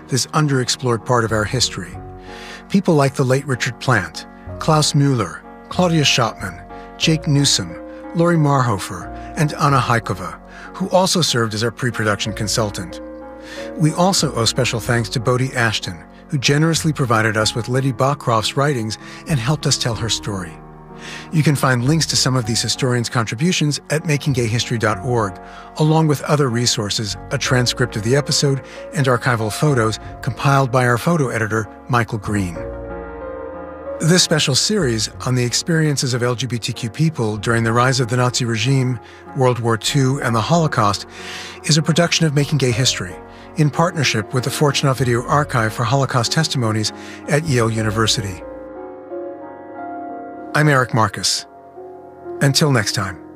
this underexplored part of our history. People like the late Richard Plant, Klaus Müller, Claudia Schottman, Jake Newsom, Lori Marhofer, and Anna Haikova, who also served as our pre-production consultant. We also owe special thanks to Bodhi Ashton, who generously provided us with Liddy Bachroft's writings and helped us tell her story. You can find links to some of these historians' contributions at makinggayhistory.org, along with other resources, a transcript of the episode, and archival photos compiled by our photo editor, Michael Green. This special series on the experiences of LGBTQ people during the rise of the Nazi regime, World War II, and the Holocaust is a production of Making Gay History, in partnership with the Fortunoff Video Archive for Holocaust Testimonies at Yale University. I'm Eric Marcus. Until next time.